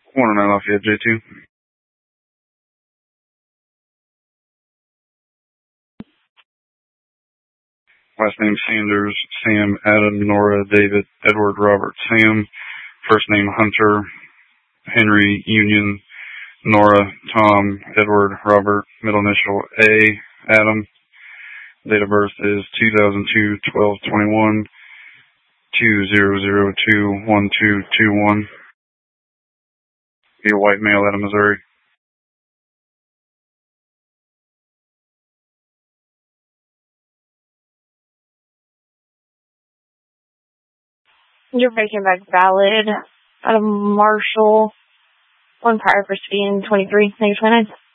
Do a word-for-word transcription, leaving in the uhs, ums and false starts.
one oh nine Lafayette J two. Last name Sanders, Sam, Adam, Nora, David, Edward, Robert, Sam. First name Hunter, Henry, Union, Nora, Tom, Edward, Robert. Middle initial A, Adam. Date of birth is two thousand two, twelve twenty-one, two zero zero two, one two two one. Be a white male out of Missouri. Your patient back valid out of Marshall. One prior for speeding, twenty-three, negative twenty-nine.